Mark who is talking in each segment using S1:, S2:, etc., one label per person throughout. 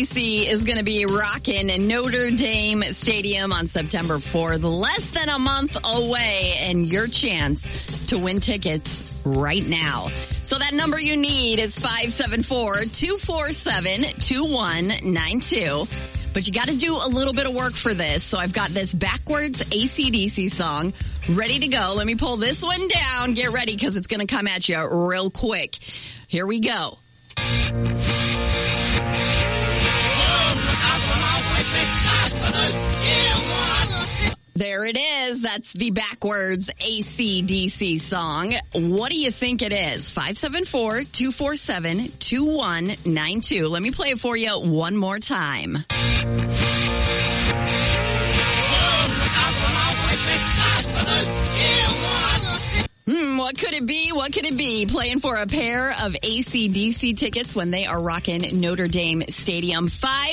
S1: AC/DC is going to be rocking in Notre Dame Stadium on September 4th. Less than a month away, and your chance to win tickets right now. So that number you need is 574-247-2192. But you got to do a little bit of work for this. So I've got this backwards AC/DC song ready to go. Let me pull this one down. Get ready because it's going to come at you real quick. Here we go. There it is. That's the backwards AC/DC song. What do you think it is? 574-247-2192. Let me play it for you one more time. What could it be? What could it be? Playing for a pair of AC/DC tickets when they are rocking Notre Dame Stadium.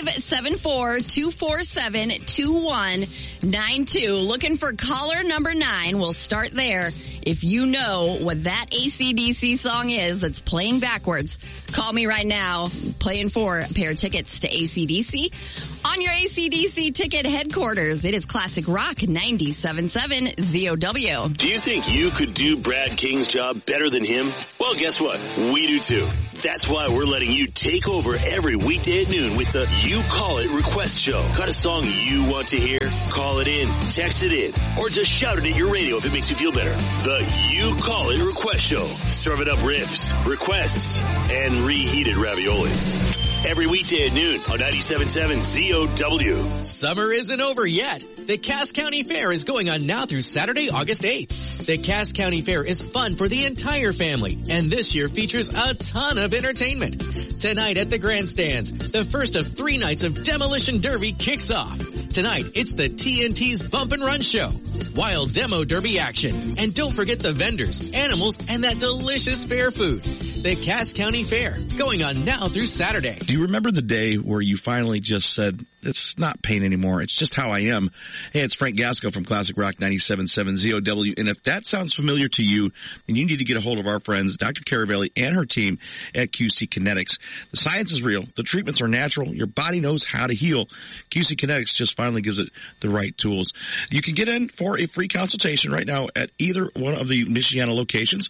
S1: 574-247-2192. Looking for caller number 9. We'll start there. If you know what that AC/DC song is that's playing backwards, call me right now. Playing for a pair of tickets to AC/DC. On your AC/DC ticket headquarters, it is Classic Rock 97.7 ZOW.
S2: Do you think you could do Brad King's job better than him? Well, guess what? We do too. That's why we're letting you take over every weekday at noon with the You Call It Request Show. Got a song you want to hear? Call it in, text it in, or just shout it at your radio if it makes you feel better. The You Call It Request Show. Serving up riffs, requests, and reheated ravioli. Every weekday at noon on 97.7 ZOW.
S3: Summer isn't over yet. The Cass County Fair is going on now through Saturday, August 8th. The Cass County Fair is fun for the entire family, and this year features a ton of entertainment. Tonight at the Grandstands, the first of 3 nights of Demolition Derby kicks off. Tonight, it's the TNT's Bump and Run Show, wild demo derby action, and don't forget the vendors, animals, and that delicious fair food. The Cass County Fair, going on now through Saturday.
S4: Do you remember the day where you finally just said, it's not pain anymore, it's just how I am? Hey, it's Frank Gasco from Classic Rock 97.7 ZOW, and if that sounds familiar to you, then you need to get a hold of our friends, Dr. Caravelli and her team at QC Kinetics. The science is real, the treatments are natural, your body knows how to heal. QC Kinetics just finally gives it the right tools. You can get in for a free consultation right now at either one of the Michiana locations,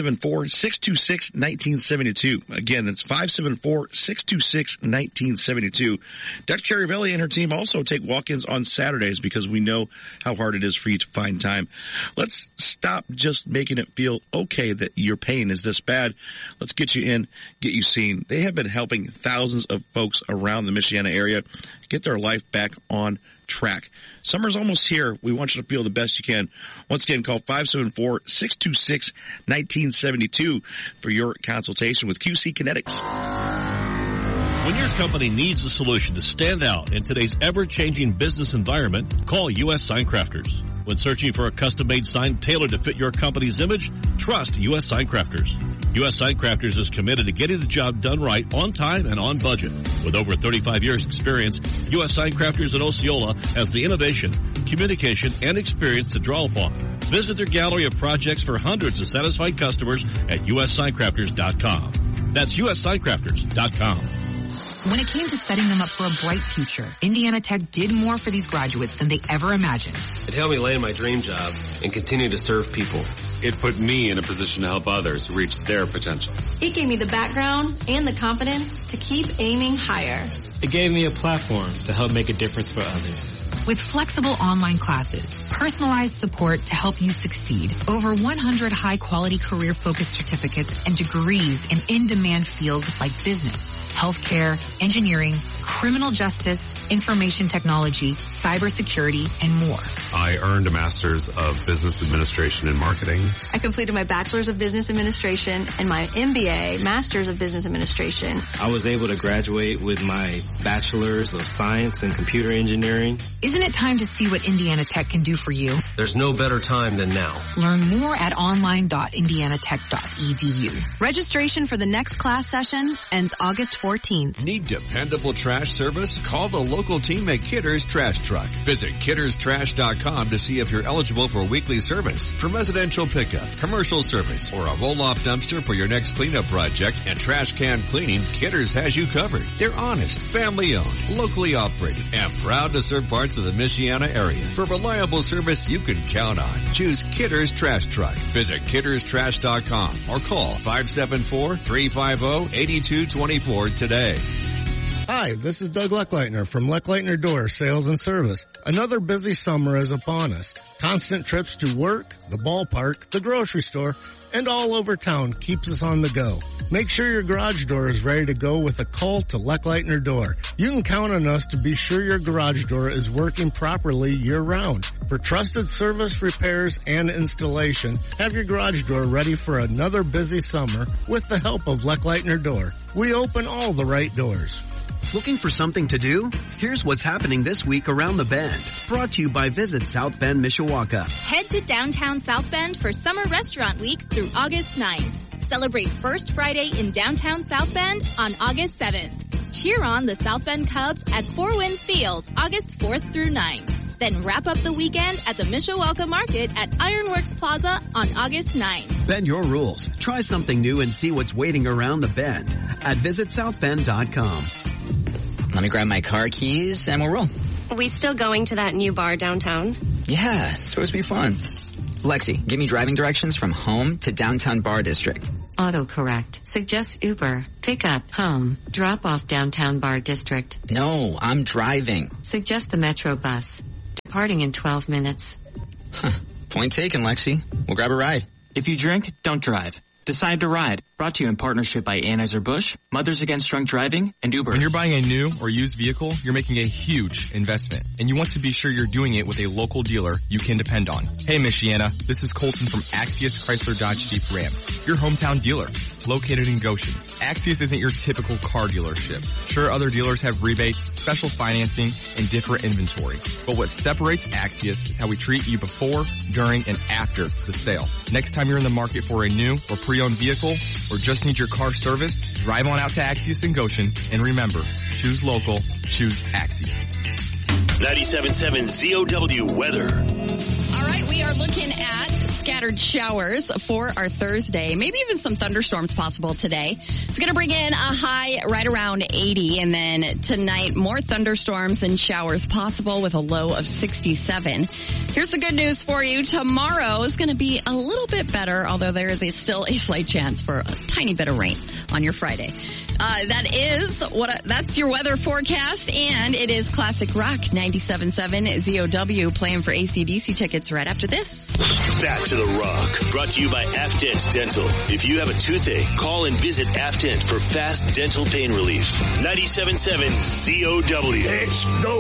S4: 574-626-1972. Again, that's 574-626-1972. Dr. Caravelli and her team also take walk-ins on Saturdays because we know how hard it is for you to find time. Let's stop just making it feel okay that your pain is this bad. Let's get you in, get you seen. They have been helping thousands of folks around the Michiana area get their life back on track. Summer's almost here. We want you to feel the best you can. Once again, call 574-626-1972 for your consultation with QC Kinetics.
S5: When your company needs a solution to stand out in today's ever-changing business environment, call U.S. Sign Crafters. When searching for a custom-made sign tailored to fit your company's image, trust U.S. Sign Crafters. U.S. Sign Crafters is committed to getting the job done right on time and on budget. With over 35 years experience, U.S. Sign Crafters in Osceola has the innovation, communication, and experience to draw upon. Visit their gallery of projects for hundreds of satisfied customers at USSignCrafters.com. That's USSignCrafters.com.
S6: When it came to setting them up for a bright future, Indiana Tech did more for these graduates than they ever imagined.
S7: It helped me land my dream job and continue to serve people.
S8: It put me in a position to help others reach their potential.
S9: It gave me the background and the confidence to keep aiming higher.
S10: It gave me a platform to help make a difference for others.
S6: With flexible online classes, personalized support to help you succeed, over 100 high-quality career-focused certificates and degrees in in-demand fields like business, healthcare, engineering, criminal justice, information technology, cybersecurity, and more.
S8: I earned a Master's of Business Administration and Marketing.
S9: I completed my Bachelor's of Business Administration and my MBA, Master's of Business Administration.
S10: I was able to graduate with my Bachelor's of Science and Computer Engineering.
S6: Isn't it time to see what Indiana Tech can do for you?
S7: There's no better time than now.
S6: Learn more at online.indianatech.edu.
S9: Registration for the next class session ends August 14th.
S5: Need dependable travel
S11: trash service? Call the local team at Kidder's Trash Truck. Visit kidderstrash.com to see if you're eligible for weekly service. For residential pickup, commercial service, or a roll-off dumpster for your next cleanup project and trash can cleaning, Kidder's has you covered. They're honest, family-owned, locally operated, and proud to serve parts of the Michiana area. For reliable service you can count on, choose Kidder's Trash Truck. Visit kidderstrash.com or call 574-350-8224 today.
S12: Hi, this is Doug Leckleitner from Leckleitner Door Sales and Service. Another busy summer is upon us. Constant trips to work, the ballpark, the grocery store, and all over town keeps us on the go. Make sure your garage door is ready to go with a call to Leckleitner Door. You can count on us to be sure your garage door is working properly year-round. For trusted service, repairs, and installation, have your garage door ready for another busy summer with the help of Leckleitner Door. We open all the right doors.
S13: Looking for something to do? Here's what's happening this week around the Bend. Brought to you by Visit South Bend, Mishawaka.
S14: Head to downtown South Bend for Summer Restaurant Week through August 9th. Celebrate First Friday in downtown South Bend on August 7th. Cheer on the South Bend Cubs at Four Winds Field August 4th through 9th. Then wrap up the weekend at the Mishawaka Market at Ironworks Plaza on August 9th.
S13: Bend your rules. Try something new and see what's waiting around the Bend at visitsouthbend.com.
S15: Let me grab my car keys and we'll roll.
S16: We still going to that new bar downtown?
S15: Yeah, it's supposed to be fun. Lexi, give me driving directions from home to downtown Bar District.
S17: Autocorrect. Suggest Uber. Pick up. Home. Drop off downtown Bar District.
S15: No, I'm driving.
S17: Suggest the Metro bus. Departing in 12 minutes.
S15: Huh. Point taken, Lexi. We'll grab a ride.
S18: If you drink, don't drive. Decide to Ride. Brought to you in partnership by Anheuser-Busch, Mothers Against Drunk Driving, and Uber.
S19: When you're buying a new or used vehicle, you're making a huge investment, and you want to be sure you're doing it with a local dealer you can depend on. Hey, Michiana, this is Colton from Axius Chrysler Dodge Jeep Ram, your hometown dealer, located in Goshen. Axius isn't your typical car dealership. Sure, other dealers have rebates, special financing, and different inventory, but what separates Axius is how we treat you before, during, and after the sale. Next time you're in the market for a new or pre-owned vehicle, or just need your car serviced, drive on out to Axius in Goshen, and remember, choose local, choose Axius.
S2: 97.7 ZOW weather.
S1: All right, we are looking at scattered showers for our Thursday, maybe even some thunderstorms possible today. It's going to bring in a high right around 80, and then tonight more thunderstorms and showers possible with a low of 67. Here's the good news for you. Tomorrow is going to be a little bit better, although there is still a slight chance for a tiny bit of rain on your Friday. That's your weather forecast, and it is Classic Rock 97.7 ZOW playing for AC/DC tickets right after this.
S2: Back to the Rock, brought to you by Afdent Dental. If you have a toothache, call and visit Afdent for fast dental pain relief. 97.7 ZOW. It's go